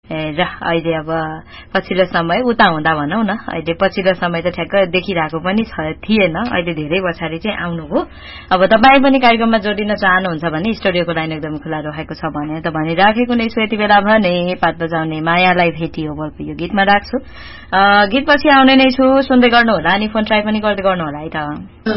र अहिले अब पछिल्लो समय उता हुँदा भनौं न अहिले पछिल्लो समय त ठ्याक्क देखिरहेको पनि थिएन अहिले धेरै पछाडि चाहिँ आउनुभयो अब तपाई पनि कार्यक्रममा जोडिन चाहनुहुन्छ भने स्टुडियोको लाइन एकदम खुला रहेको छ भने त भनिराखेको नै छु यति बेला भने पात बजाउने मायालाई भेटियो बल्ब यो गीतमा राख्छु गीत पछि आउने नै छु सुन्दै गर्नु होला अनि फोन ट्राई पनि गर्दै गर्नु होला है त